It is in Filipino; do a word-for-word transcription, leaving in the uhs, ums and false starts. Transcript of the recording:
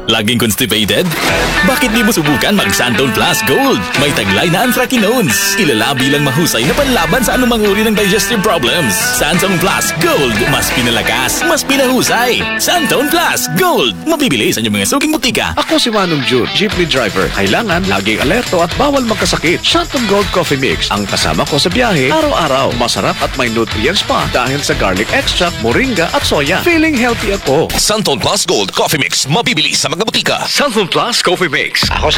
Laging constipated? Bakit di mo subukan mag-Santon Plus Gold? May taglay na anthracinones. Kilala bilang mahusay na panlaban sa anumang uri ng digestive problems. Santon Plus Gold. Mas pinalakas, mas pinahusay. Santon Plus Gold. Mabibili sa inyong mga suking butika. Ako si Manong Jude, jeepney driver. Kailangan laging alerto at bawal magkasakit. Santon Gold Coffee Mix ang kasama ko sa biyahe araw-araw. Masarap at may nutrients pa dahil sa garlic extract, moringa at soya. Feeling healthy ako. Santon Plus Gold Coffee Mix. Mabibili sa mga butika. Santon Plus Coffee Mix. Ako si